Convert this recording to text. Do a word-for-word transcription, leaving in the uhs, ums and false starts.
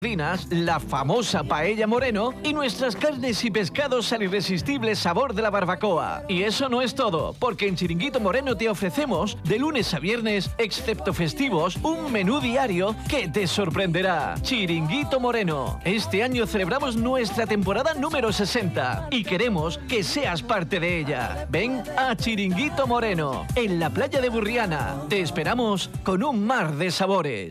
la famosa paella Moreno y nuestras carnes y pescados al irresistible sabor de la barbacoa. Y eso no es todo, porque en Chiringuito Moreno te ofrecemos, de lunes a viernes, excepto festivos, un menú diario que te sorprenderá. Chiringuito Moreno. Este año celebramos nuestra temporada número sesenta y queremos que seas parte de ella. Ven a Chiringuito Moreno, en la playa de Burriana. Te esperamos con un mar de sabores.